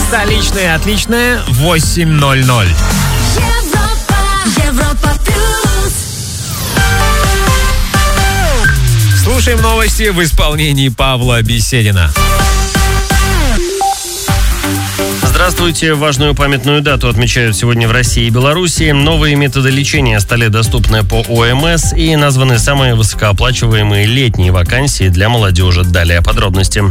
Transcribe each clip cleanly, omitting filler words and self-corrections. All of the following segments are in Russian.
Столичная отличная 8:00. Европа плюс. Слушаем новости в исполнении Павла Беседина. Здравствуйте. Важную памятную дату отмечают сегодня в России и Беларуси. Новые методы лечения стали доступны по ОМС и названы самые высокооплачиваемые летние вакансии для молодежи. Далее подробности.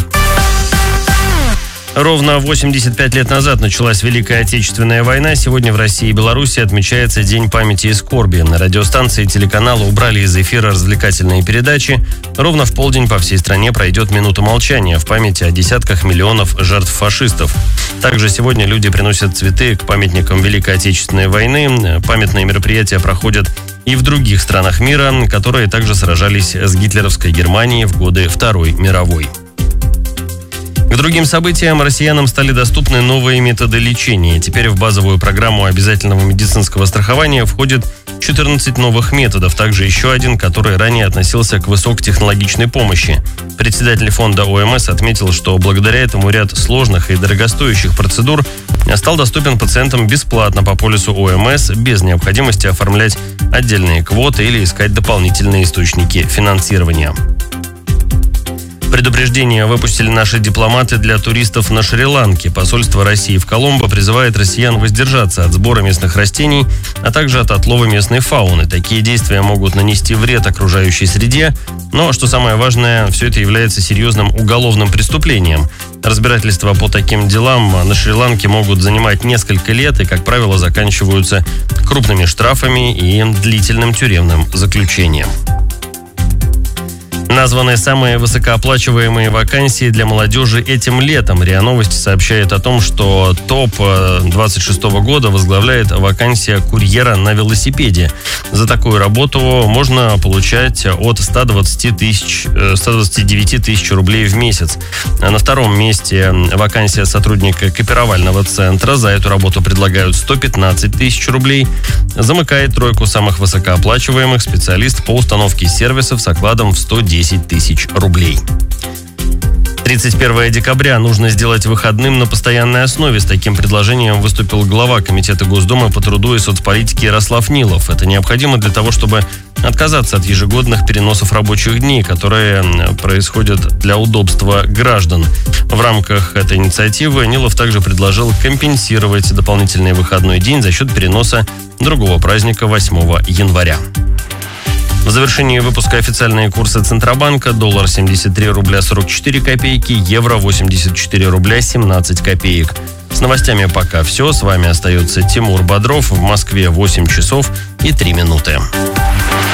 Ровно 85 лет назад началась Великая Отечественная война. Сегодня в России и Беларуси отмечается День памяти и скорби. На радиостанции и телеканалы убрали из эфира развлекательные передачи. Ровно в полдень по всей стране пройдет минута молчания в памяти о десятках миллионов жертв фашистов. Также сегодня люди приносят цветы к памятникам Великой Отечественной войны. Памятные мероприятия проходят и в других странах мира, которые также сражались с гитлеровской Германией в годы Второй мировой. К другим событиям россиянам стали доступны новые методы лечения. Теперь в базовую программу обязательного медицинского страхования входит 14 новых методов. Также еще один, который ранее относился к высокотехнологичной помощи. Председатель фонда ОМС отметил, что благодаря этому ряд сложных и дорогостоящих процедур стал доступен пациентам бесплатно по полису ОМС, без необходимости оформлять отдельные квоты или искать дополнительные источники финансирования. Предупреждение выпустили наши дипломаты для туристов на Шри-Ланке. Посольство России в Коломбо призывает россиян воздержаться от сбора местных растений, а также от отлова местной фауны. Такие действия могут нанести вред окружающей среде, но, что самое важное, все это является серьезным уголовным преступлением. Разбирательства по таким делам на Шри-Ланке могут занимать несколько лет и, как правило, заканчиваются крупными штрафами и длительным тюремным заключением. Названы самые высокооплачиваемые вакансии для молодежи этим летом. РИА Новости сообщает о том, что топ 26 года возглавляет вакансия курьера на велосипеде. За такую работу можно получать от 129 тысяч рублей в месяц. На втором месте вакансия сотрудника копировального центра. За эту работу предлагают 115 тысяч рублей. Замыкает тройку самых высокооплачиваемых специалист по установке сервисов с окладом в 110 тысяч рублей. 31 декабря нужно сделать выходным на постоянной основе. С таким предложением выступил глава Комитета Госдумы по труду и соцполитике Ярослав Нилов. Это необходимо для того, чтобы отказаться от ежегодных переносов рабочих дней, которые происходят для удобства граждан. В рамках этой инициативы Нилов также предложил компенсировать дополнительный выходной день за счет переноса другого праздника 8 января. В завершении выпуска официальные курсы Центробанка. Доллар 73 рубля 44 копейки, евро 84 рубля 17 копеек. С новостями пока все. С вами остается Тимур Бодров. В Москве 8 часов и 3 минуты.